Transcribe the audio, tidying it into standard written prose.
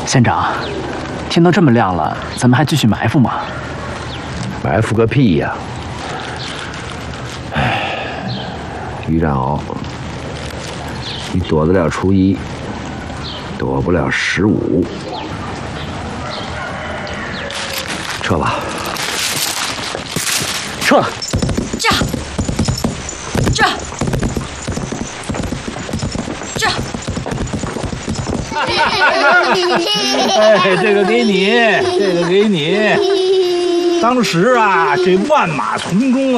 县长，天都这么亮了，咱们还继续埋伏吗？ 埋伏个屁呀！于占鳌，你躲得了初一，躲不了15。撤吧， 撤了。 这。 哎，这个给你，当时啊，这万马丛中啊。